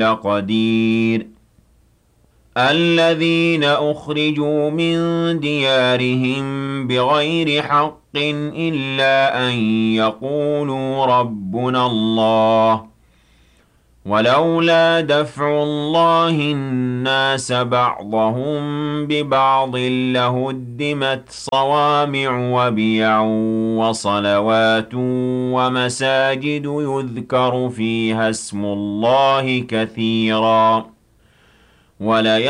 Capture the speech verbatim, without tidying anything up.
لقدير الذين أخرجوا من ديارهم بغير حق إلا أن يقولوا ربنا الله ولولا دفع الله الناس بعضهم ببعض لهدمت صوامع وبيع وصلوات ومساجد يذكر فيها اسم الله كثيرا وليذكرن